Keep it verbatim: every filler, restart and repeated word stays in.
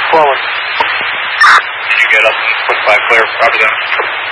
flowing. Can you get up and put five clear? Roger that.